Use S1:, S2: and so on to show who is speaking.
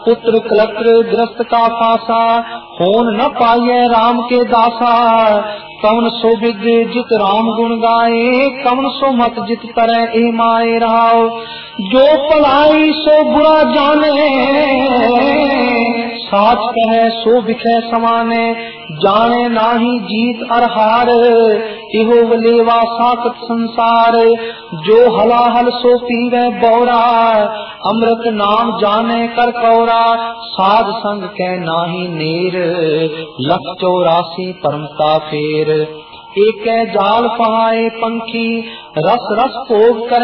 S1: पुत्र कलत्र ग्रस्त का फासा, होन न पाइए राम के दासा। कवन सो विद जित राम गुण गाए, कवन सो मत जित तरह ए माए रहाओ। जो पलाई सो बुरा जाने, साच कहे सो बिखे समाने। जाने नाही जीत अर हार, इहो वलेवा साकत संसार। जो हलाहल सो पीवे बौरा, अमृत नाम जाने कर कौरा। साध संग के नाही नेर, 184 परमता फेर। एक जाल पहाए पंखी, रस रस भोग कर